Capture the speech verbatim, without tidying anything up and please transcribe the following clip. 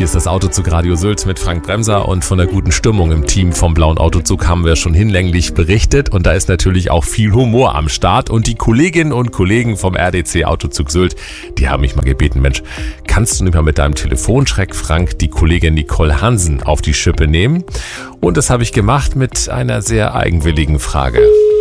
Hier ist das Autozug Radio Sylt mit Frank Bremser und von der guten Stimmung im Team vom Blauen Autozug haben wir schon hinlänglich berichtet und da ist natürlich auch viel Humor am Start und die Kolleginnen und Kollegen vom R D C Autozug Sylt, die haben mich mal gebeten, Mensch, kannst du nicht mal mit deinem Telefonschreck, Frank, die Kollegin Nicole Hansen auf die Schippe nehmen? Und das habe ich gemacht mit einer sehr eigenwilligen Frage.